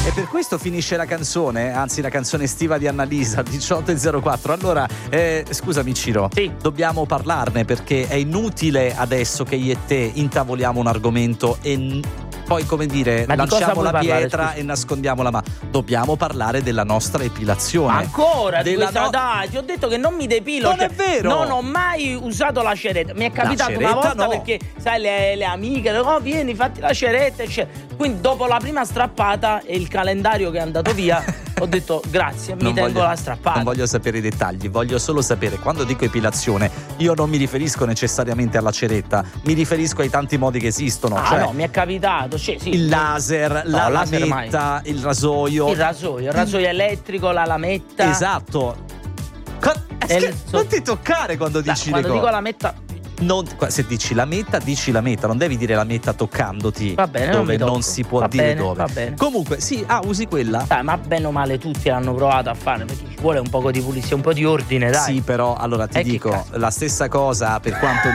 E per questo finisce la canzone, anzi la canzone estiva di Annalisa, 18:04. Allora, scusami Ciro, sì, dobbiamo parlarne perché è inutile adesso che io e te intavoliamo un argomento e poi, come dire, lanciamo la pietra e nascondiamo la mano. Dobbiamo parlare della nostra epilazione. Ancora? Dai, ti ho detto che non mi depilo. Non è vero! Non ho mai usato la ceretta. Mi è capitato una volta perché, sai, le amiche, oh, vieni, fatti la ceretta, eccetera. Quindi dopo la prima strappata e il calendario che è andato via, ho detto grazie, mi tengo la strappata. Non voglio sapere i dettagli, voglio solo sapere, quando dico epilazione, io non mi riferisco necessariamente alla ceretta, mi riferisco ai tanti modi che esistono. Ah, cioè, no, mi è capitato. Sì, il laser, la lametta, il rasoio. Il rasoio elettrico, la lametta. Esatto. Non ti toccare quando dici quando dico lametta. Se dici la metta, non devi dire la metta toccandoti. Va bene, dove non si può dire dove. Va bene. Comunque, sì, usi quella. Dai, ma bene o male tutti l'hanno provato a fare, perché ci vuole un po' di pulizia, un po' di ordine, dai. Sì, però allora ti dico la stessa cosa per quanto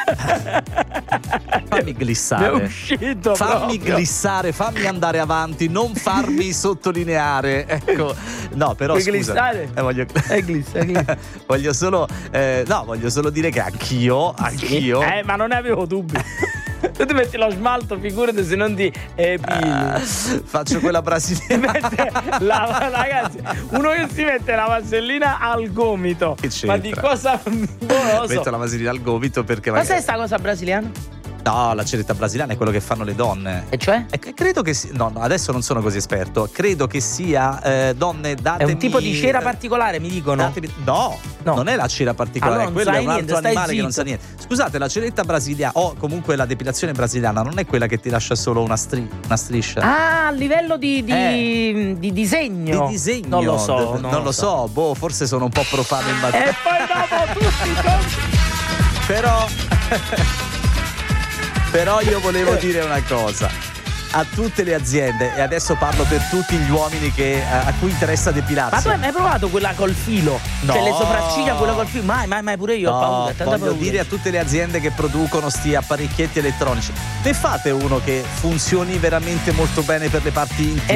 fammi glissare. È uscito fammi proprio. Glissare, fammi andare avanti, non farmi sottolineare. Ecco. No, però vuoi scusa. Glissare? Glissa. Voglio solo dire che anch'io. Ma non ne avevo dubbi. Tu ti metti lo smalto, figurati se non ti epili. Faccio quella brasiliana. Ragazzi, uno che si mette la vasellina al gomito. Che c'entra? Ma di cosa? Non lo so. Metto la vasellina al gomito perché Ma sai sta cosa brasiliana? No, la ceretta brasiliana è quello che fanno le donne. E cioè? Credo che no, adesso non sono così esperto. Credo che sia donne datemi. È un tipo di cera particolare, mi dicono. No, non è la cera particolare, quello è un altro animale che non sa niente. Scusate, la ceretta brasiliana o comunque la depilazione brasiliana non è quella che ti lascia solo una striscia. Ah, a livello di disegno. Di disegno. Non lo so. Non lo so. Boh, forse sono un po' profano in materia. E poi dopo tutti Però io volevo dire una cosa a tutte le aziende, e adesso parlo per tutti gli uomini a cui interessa depilarsi. Ma tu hai mai provato quella col filo? No. Cioè le sopracciglia, quella col filo? Mai pure io ho paura. Voglio dire a tutte le aziende che producono sti apparecchietti elettronici, ne fate uno che funzioni veramente molto bene per le parti intime.